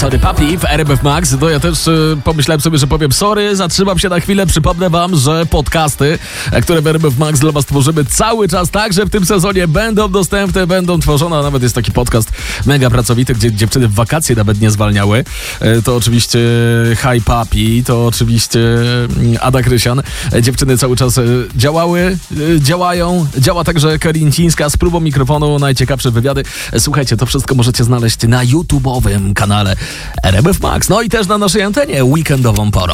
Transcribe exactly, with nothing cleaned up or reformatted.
Sorry Papi w R M F Max. To ja też y, pomyślałem sobie, że powiem sorry, zatrzymam się na chwilę, przypomnę wam, że podcasty, które w R M F Max dla was tworzymy cały czas, także w tym sezonie będą dostępne, będą tworzone, a nawet jest taki podcast mega pracowity, gdzie dziewczyny w wakacje nawet nie zwalniały. Y, to oczywiście Hi Papi, to oczywiście Ada Krysian. Dziewczyny cały czas y, działały, y, działają, działa także Karincińska z próbą mikrofonu, najciekawsze wywiady. Słuchajcie, to wszystko możecie znaleźć na YouTube'owym kanale R M F Max, no i też na naszej antenie weekendową porą.